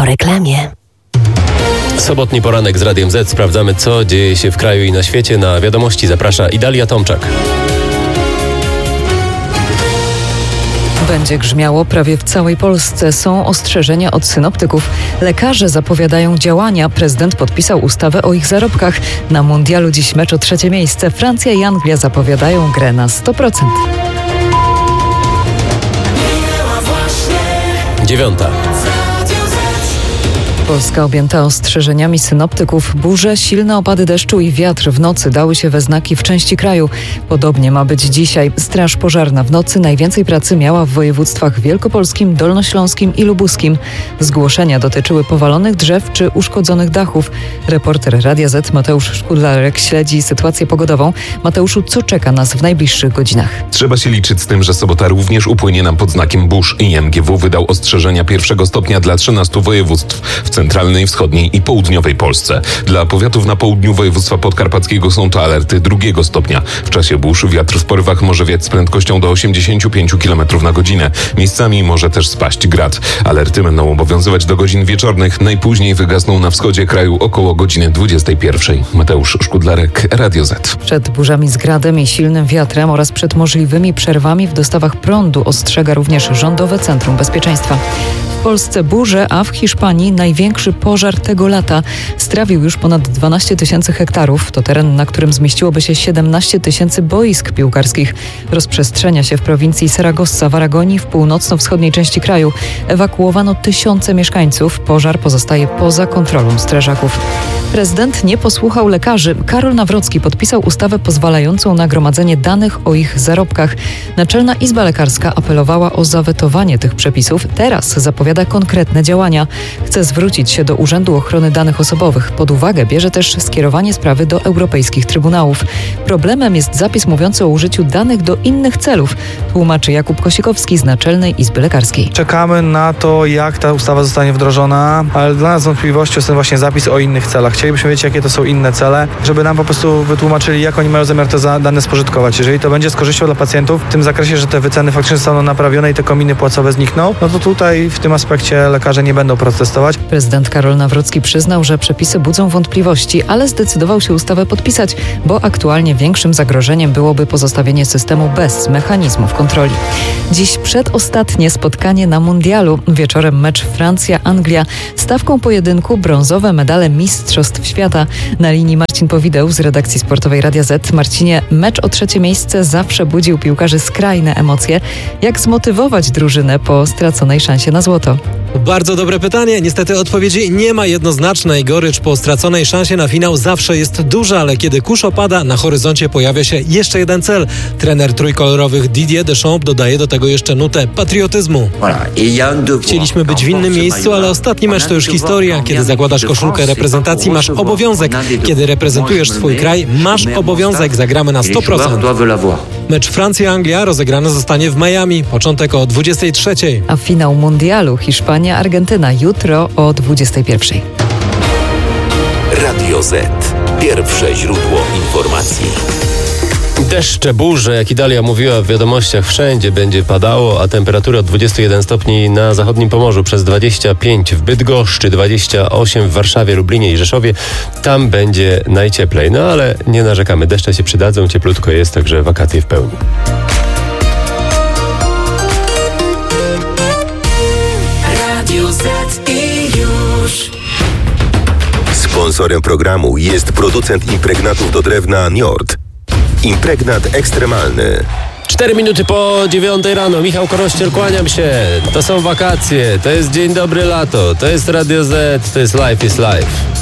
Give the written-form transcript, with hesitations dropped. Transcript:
Po reklamie. Sobotni poranek z Radiem Z. Sprawdzamy, co dzieje się w kraju i na świecie. Na wiadomości zaprasza Idalia Tomczak. Będzie grzmiało prawie w całej Polsce. Są ostrzeżenia od synoptyków. Lekarze zapowiadają działania. Prezydent podpisał ustawę o ich zarobkach. Na mundialu dziś mecz o 3. miejsce. Francja i Anglia zapowiadają grę na 100%. 9. Polska objęta ostrzeżeniami synoptyków. Burze, silne opady deszczu i wiatr w nocy dały się we znaki w części kraju. Podobnie ma być dzisiaj. Straż pożarna w nocy najwięcej pracy miała w województwach wielkopolskim, dolnośląskim i lubuskim. Zgłoszenia dotyczyły powalonych drzew czy uszkodzonych dachów. Reporter Radia Z Mateusz Szkudlarek śledzi sytuację pogodową. Mateuszu, co czeka nas w najbliższych godzinach? Trzeba się liczyć z tym, że sobota również upłynie nam pod znakiem burz. IMGW wydał ostrzeżenia 1. stopnia dla 13 województw w centralnej, wschodniej i południowej Polsce. Dla powiatów na południu województwa podkarpackiego są to alerty 2. stopnia. W czasie burz wiatr w porywach może wiać z prędkością do 85 km na godzinę. Miejscami może też spaść grad. Alerty będą obowiązywać do godzin wieczornych. Najpóźniej wygasną na wschodzie kraju około godziny 21. Mateusz Szkudlarek, Radio Z. Przed burzami z gradem i silnym wiatrem oraz przed możliwymi przerwami w dostawach prądu ostrzega również Rządowe Centrum Bezpieczeństwa. W Polsce burze, a w Hiszpanii największy pożar tego lata. Strawił już ponad 12 000 hektarów. To teren, na którym zmieściłoby się 17 000 boisk piłkarskich. Rozprzestrzenia się w prowincji Saragossa w Aragonii, w północno-wschodniej części kraju. Ewakuowano tysiące mieszkańców. Pożar pozostaje poza kontrolą strażaków. Prezydent nie posłuchał lekarzy. Karol Nawrocki podpisał ustawę pozwalającą na gromadzenie danych o ich zarobkach. Naczelna Izba Lekarska apelowała o zawetowanie tych przepisów. Teraz zapowiada konkretne działania. Chce zwrócić się do Urzędu Ochrony Danych Osobowych. Pod uwagę bierze też skierowanie sprawy do europejskich trybunałów. Problemem jest zapis mówiący o użyciu danych do innych celów, tłumaczy Jakub Kosikowski z Naczelnej Izby Lekarskiej. Czekamy na to, jak ta ustawa zostanie wdrożona, ale dla nas wątpliwością jest ten właśnie zapis o innych celach. Chcielibyśmy wiedzieć, jakie to są inne cele, żeby nam po prostu wytłumaczyli, jak oni mają zamiar te dane spożytkować. Jeżeli to będzie z korzyścią dla pacjentów, w tym zakresie, że te wyceny faktycznie zostaną naprawione i te kominy płacowe znikną, no to tutaj w tym aspekcie lekarze nie będą protestować. Prezydent Karol Nawrocki przyznał, że przepisy budzą wątpliwości, ale zdecydował się ustawę podpisać, bo aktualnie większym zagrożeniem byłoby pozostawienie systemu bez mechanizmów kontroli. Dziś przedostatnie spotkanie na mundialu. Wieczorem mecz Francja-Anglia. Stawką pojedynku brązowe medale Mistrzostw Świata. Na linii Marcin Powideł z redakcji sportowej Radia Z. Marcinie, mecz o 3. miejsce zawsze budził piłkarzy skrajne emocje. Jak zmotywować drużynę po straconej szansie na złoto? Bardzo dobre pytanie. Niestety odpowiedzi nie ma jednoznacznej. Gorycz po straconej szansie na finał zawsze jest duża, ale kiedy kurz opada, na horyzoncie pojawia się jeszcze jeden cel. Trener trójkolorowych Didier Deschamps dodaje do tego jeszcze nutę patriotyzmu. Chcieliśmy być w innym miejscu, ale ostatni mecz to już historia. Kiedy zakładasz koszulkę reprezentacji, masz obowiązek. Kiedy reprezentujesz swój kraj, masz obowiązek. Zagramy na 100%. Mecz Francja-Anglia rozegrany zostanie w Miami. Początek o 23:00. A finał mundialu Hiszpania-Argentyna jutro o 21:00. Radio Z. Pierwsze źródło informacji. Deszcze, burze, jak Idalia mówiła w wiadomościach, wszędzie będzie padało, a temperatura od 21 stopni na zachodnim Pomorzu, przez 25 w Bydgoszczy, 28 w Warszawie, Lublinie i Rzeszowie. Tam będzie najcieplej. No ale nie narzekamy, deszcze się przydadzą, cieplutko jest, także wakacje w pełni. Radio Z i już. Sponsorem programu jest producent impregnatów do drewna Njord. Impregnat ekstremalny. 4 minuty po 9 rano. Michał Korościel, kłaniam się. To są wakacje, to jest Dzień Dobry Lato, to jest Radio Z, to jest Life is Life.